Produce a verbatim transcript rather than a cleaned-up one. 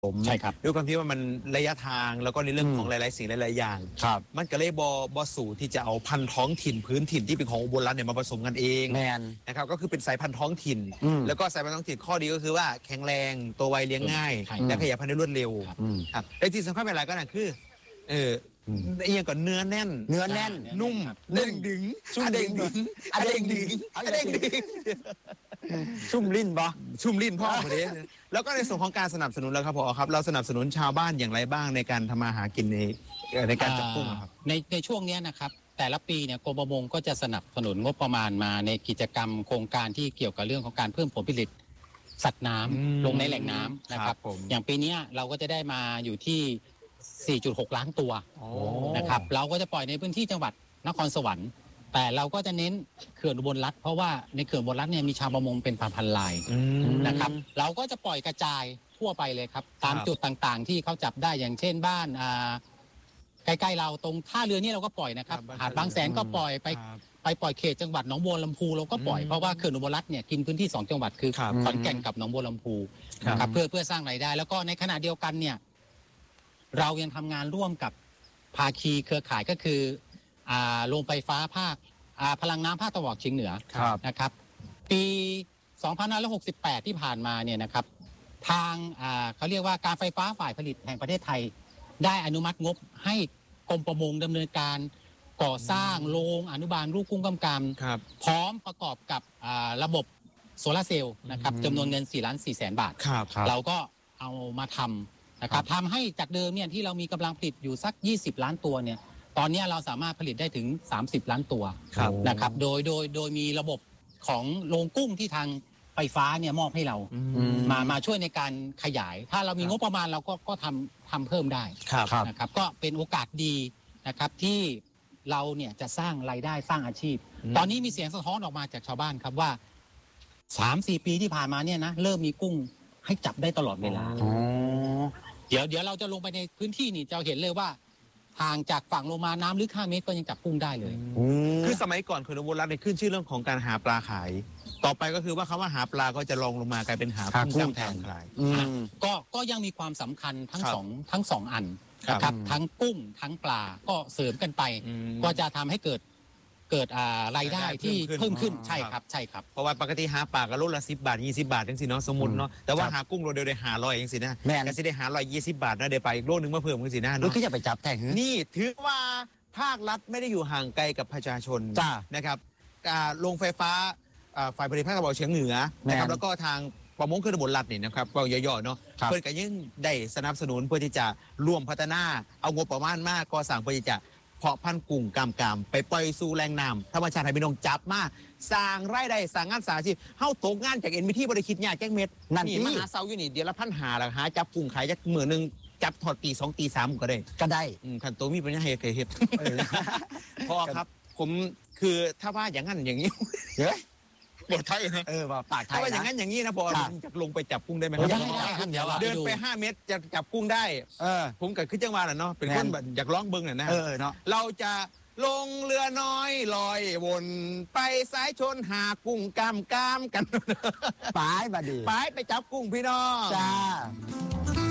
ผมใช่ครับด้วยความที่ว่ามันระยะทางแล้วก็ในเรื่องของหลายๆสิ่งหลายๆอย่างมันก็เลยบอบอสู่ที่จะเอาพันธุ์ท้องถิ่นพื้นถิ่นที่เป็นของอุบลรัตน์เนี่ยมาผสมกันเองนะครับก็คือเป็นสายพันธุ์ท้องถิ่นแล้วก็สายพันธุ์ท้องถิ่นข้อดีก็คือว่าแข็งแรงตัวไวเลี้ยงง่ายและขยายพันธุ์ได้รวดเร็วครับและที่สำคัญเป็นอะไรก็นั่นคือเออไอ้ยังก่อนเนื้อแน่นเนื้อแน่นนุ่มเด้งดึงชุ่มเด้งดึงเด้งดึงเด้งดึงชุ่มลิ้นปะชุ่มลิ้นพ่อพอดีแล้วก็ในส่วนของการสนับสนุนแล้วครับพอครับเราสนับสนุนชาวบ้านอย่างไรบ้างในการทำมาหากินในในการจับกุ้งครับในในช่วงนี้นะครับแต่ละปีเนี่ยกรมประมงก็จะสนับสนุนงบประมาณมาในกิจกรรมโครงการที่เกี่ยวกับเรื่องของการเพิ่มผลผลิตสัตว์น้ำลงในแหล่งน้ำนะครับอย่างปีนี้เราก็จะได้มาอยู่ที่ สี่จุดหก ล้านตัวนะครับเราก็จะปล่อยในพื้นที่จังหวัดนครสวรรค์แต่เราก็จะเน้นเขื่อนอุบลรัตน์เพราะว่าในเขื่อนอุบลรัตน์เนี่ยมีชาวประมงเป็นพันๆรายนะครับเราก็จะปล่อยกระจายทั่วไปเลยครับตามจุดต่างๆที่เขาจับได้อย่างเช่นบ้านใกล้ๆเราตรงท่าเรือนี่เราก็ปล่อยนะครับหาดบางแสนก็ปล่อยไปไปปล่อยเขตจังหวัดหนองบัวลำพูเราก็ปล่อยเพราะว่าเขื่อนอุบลรัตน์เนี่ยกินพื้นที่สองจังหวัดคือขอนแก่นกับหนองบัวลำพูนะครับเพื่อเพื่อสร้างรายได้แล้วก็ในขณะเดียวกันเนี่ยเรายังทำงานร่วมกับภาคีเครือข่ายก็คือโรงไฟฟ้าภาคพลังน้ำภาคตะวันออกเฉียงเหนือนะครับปีสองพันห้าร้อยหกสิบแปดที่ผ่านมาเนี่ยนะครับทางเขาเรียกว่าการไฟฟ้าฝ่ายผลิตแห่งประเทศไทยได้อนุมัติงบให้กรมประมงดำเนินการก่อสร้างโรงอนุบาลลูกกุ้งกำกำพร้อมประกอบกับระบบโซลาร์เซลล์นะครับจำนวนเงินสี่ล้านสี่แสนบาทเราก็เอามาทำนะครับทำให้จากเดิมเนี่ยที่เรามีกำลังผลิตอยู่สักยี่สิบล้านตัวเนี่ยตอนนี้เราสามารถผลิตได้ถึงสามสิบล้านตัวนะครับโดยโดยโดยมีระบบของโรงกุ้งที่ทางไฟฟ้าเนี่ยมอบให้เรามามาช่วยในการขยายถ้าเรามีงบประมาณเราก็ก็ทำทำเพิ่มได้นะครับก็เป็นโอกาสดีนะครับที่เราเนี่ยจะสร้างรายได้สร้างอาชีพตอนนี้มีเสียงสะท้อนออกมาจากชาวบ้านครับว่า สามสี่ ปีที่ผ่านมาเนี่ยนะเริ่มมีกุ้งให้จับได้ตลอดเวลาเดี๋ยวเดี๋ยวเราจะลงไปในพื้นที่นี่จะเห็นเลยว่าห่างจากฝั่งลงมาน้ำลึกห้าเมตรก็ยังจับกุ้งได้เลยคือสมัยก่อนเขื่อนอุบลรัตน์เนี่ยขึ้นชื่อเรื่องของการหาปลาขายต่อไปก็คือว่าคำว่าหาปลาก็จะลองลงมากลายเป็นหากุ้งแทนขายก็ก็ยังมีความสำคัญทั้งสองทั้งสองอันนะครับทั้งกุ้งทั้งปลาก็เสริมกันไปก็จะทำให้เกิดเกิดรายได้ที่เพิ่มขึ้นใช่ครับใช่ครับเพราะว่าปกติหาปลาก็โลละสิบบาทยี่สิบบาทจังสิเนาะสมมุติเนาะแต่ว่าหากุ้งโลเดียวได้หาร้อยจังสินะก็สิได้หาร้อยยี่สิบบาทนะเดี๋ยวไปอีกโลนึงมาเพิ่มจังสินะเนาะคือจะไปจับแต่นี่ถือว่าภาครัฐไม่ได้อยู่ห่างไกลกับประชาชนนะครับโรงไฟฟ้าฝ่ายผลิตภาคตะวันออกเฉียงเหนือนะครับแล้วก็ทางประมงเขื่อนอุบลรัตน์นี่นะครับก็ย่อๆเนาะเพื่อนก็ยังได้สนับสนุนเพื่อที่จะร่วมพัฒนาเอางบประมาณมากก็สั่งเพื่อที่จะเพาะพันธุ์กุ้งกำกำไปปล่อยสู่แหล่งน้ำธรรมชาติให้พี่น้องจับมาสร้างรายได้สร้างงานสร้างอาชีพเฮาตกงานจากเอ็นบีทีบริคิดยากแก้เม็ดนั่นนี่มาหาเซาอยู่นี่เดี๋ยวละพันหาละหาจับกุ้งขายจักหมื่นหนึ่งจับถอดตีสองตีสามก็ได้ก็ได้ขันโตมีปัญญาเหตุเหตุพอครับผมคือถ้าว่าอย่างนั้นอย่างนี้เฮ้ยปากไทยนะเออปากไทยถ้าว่าอย่างนั้นอย่างนี้นะพอจะลงไปจับกุ้งได้ไหมครับเดินไปห้าเมตรจะจับกุ้งได้เออผมกับขึ้นจังหวัดน่ะเนาะเป็นคนแบบอยากร้องเบิ้งน่ะนะเออเนาะเราจะลงเรือน้อยลอยวนไปสายชนหากุ้งกามกามกันไปบัดดีไปไปจับกุ้งพี่น้องจ้า